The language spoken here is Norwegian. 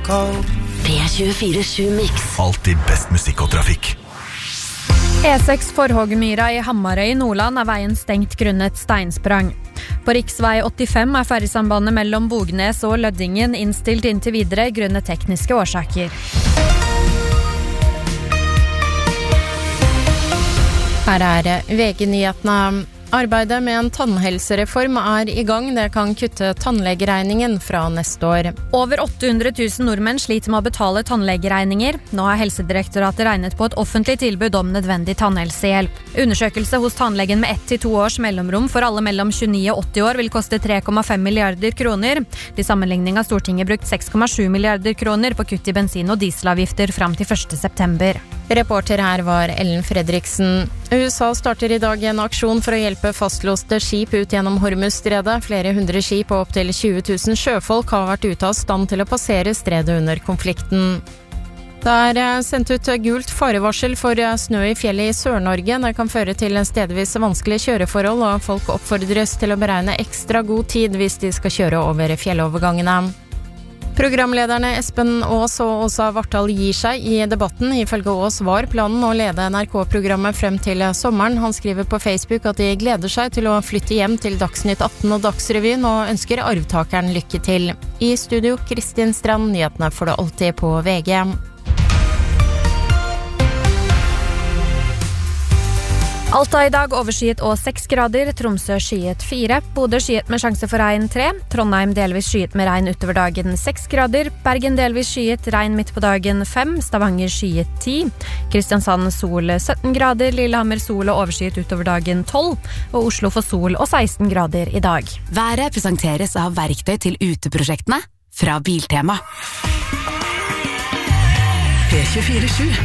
P24-7-mix. Alltid best musikk og trafikk. E6 Forhågmyra i Hamarøy i Nordland veien stengt grunnet steinsprang. På riksvei 85 ferjesambandet mellom Bognes og Løddingen innstilt inntil videre grunnet tekniske årsaker. Her VG-nyhetene. Arbeidet med en tannhelsereform i gang. Det kan kutte tannlegeregningen fra neste år. Over 800 000 nordmenn sliter med å betale tannlegeregninger. Nå har Helsedirektoratet regnet på et offentlig tilbud om nødvendig tannhelsehjelp. Undersøkelse hos tannlegen med 1 til 2 års mellomrom for alle mellom 29 og 80 år vil koste 3,5 milliarder kroner. Til sammenligning har Stortinget brukt 6,7 milliarder kroner på kutt i bensin- og dieselavgifter fram til 1. september. Reporter her var Ellen Fredriksen. USA starter i dag en aksjon for å hjelpe fastlåste skip ut gjennom Hormuzstredet. Flere hundre skip og opp til 20 000 sjøfolk har vært ute av stand til å passere stredet under konflikten. Det sendt ut gult farevarsel for snø i fjellet i Sør-Norge. Det kan føre til stedvis vanskelige kjøreforhold, og folk oppfordres til å beregne ekstra god tid hvis de skal kjøre over fjellovergangene. Programlederne Espen Aas og Åsa Vartdal gir seg i debatten. Ifølge Aas var planen å lede NRK-programmet frem til sommeren. Han skriver på Facebook at de gleder seg til å flytte hjem til Dagsnytt 18 og Dagsrevyen, og ønsker arvtakeren lykke til. I studio, Kristin Strand, nyhetene får du alltid på VG. Alta i dag overskyet og 6 grader, Tromsø skyet 4, Bodø skyet med sjanse for regn 3, Trondheim delvis skyet med regn utover dagen 6 grader, Bergen delvis skyet, regn midt på dagen 5, Stavanger skyet 10, Kristiansand sol 17 grader, Lillehammer sol og overskyet utover dagen 12, og Oslo får sol og 16 grader i dag. Været presenteres av verktøy til uteprosjektene fra Biltema. P24-7.